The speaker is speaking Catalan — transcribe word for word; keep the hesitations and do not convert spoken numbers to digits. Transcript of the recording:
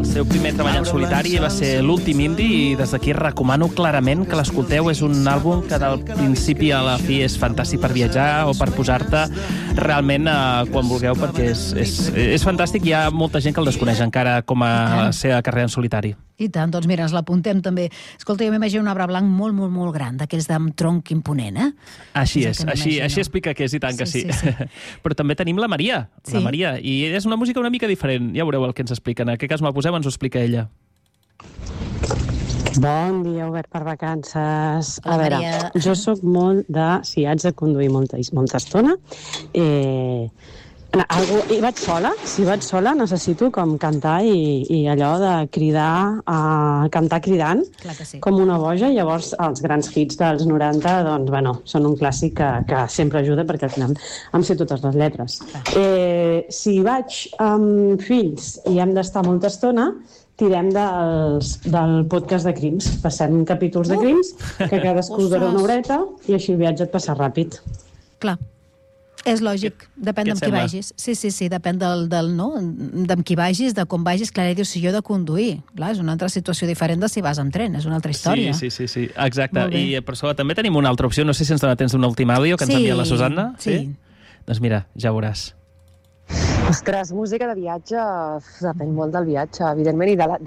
seu primer treball en solitari va ser l'últim indi i des d'aquí recomano clarament que l'escolteu. És un àlbum que del principi a la fi és fantàstic per viatjar o per posar-te realment eh, quan vulgueu, perquè és, és, és fantàstic. Hi ha molta gent que el desconeix encara com a la seva carrera en solitari. I tant, doncs mira, ens l'apuntem també. Escolta, jo m'imagino un arbre blanc molt, molt, molt gran, d'aquells d'amb tronc imponent, eh? Així és, així, així explica que és, i tant que sí. Sí, sí, sí. Però també tenim la Maria, Sí. la Maria, i és una música una mica diferent. Ja veureu el que ens explica. En aquest cas me la poseu, ens ho explica ella. Bon dia, obert per vacances. Hola, a veure, Maria. jo sóc molt de... Si haig de conduir molta, molta estona, eh, algú, i vaig sola, si vaig sola necessito com cantar i, i allò de cridar, uh, cantar cridant, Clar que sí. com una boja. Llavors els grans hits dels noranta, doncs, bueno, són un clàssic que, que sempre ajuda perquè al final em sé totes les lletres. Eh, si vaig amb fills i hem d'estar molta estona, tirem dels, del podcast de crims. Passem capítols de crims, que cadascú dura una horeta, i així el viatge et passa ràpid. Clar. És lògic, depèn què et d'amb qui sembla? vagis. Sí, sí, sí, depèn del, del no, d'amb qui vagis, de com vagis. Clar, dius, si jo he de conduir. Clar, és una altra situació diferent de si vas amb tren, és una altra història. Sí, sí, sí, sí, exacte. Molt bé. I per sobre també tenim una altra opció. No sé si ens dona temps d'un últim àudio que ens Sí, envia la Susanna. sí. Doncs mira, ja veuràs. Ostres, música de viatge depèn molt del viatge, evidentment, i de la,